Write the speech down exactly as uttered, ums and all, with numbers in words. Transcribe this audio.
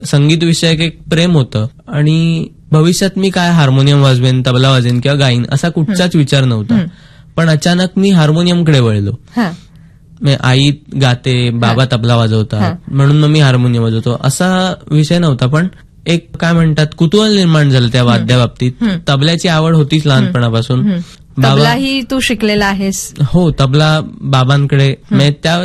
संगीत विषयक एक प्रेम होतं आणि भविष्यात मी काय हार्मोनियम वाजवेन, तबला वाजेन किंवा गाईन असा कुठचाच विचार नव्हता. पण अचानक मी हार्मोनियमकडे वळलो. आई गाते, बाबा तबला वाजवतात म्हणून मग मी हार्मोनियम वाजवतो असा विषय नव्हता. पण एक काय म्हणतात कुतूहल निर्माण झालं त्या वाद्याबाबतीत. तबल्याची आवड होतीच लहानपणापासून. तबलाही तू शिकलेला आहेस? हो, तबला बाबांकडे. त्या